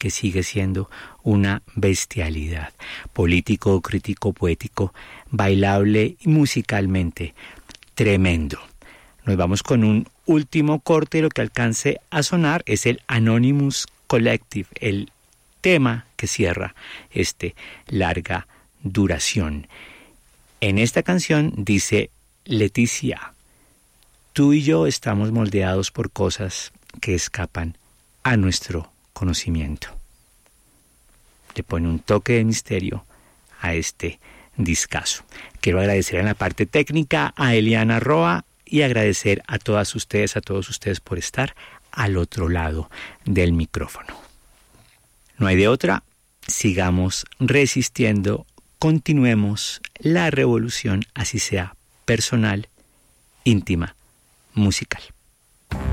que sigue siendo una bestialidad. Político, crítico, poético, bailable y musicalmente tremendo. Nos vamos con un último corte. Lo que alcance a sonar es el Anonymous Collective, el tema que cierra larga duración. En esta canción dice Leticia: tú y yo estamos moldeados por cosas que escapan a nuestro conocimiento. Le pone un toque de misterio a este discazo. Quiero agradecer en la parte técnica a Eliana Roa y agradecer a todos ustedes por estar al otro lado del micrófono. No hay de otra, sigamos resistiendo, continuemos la revolución, así sea personal, íntima, musical.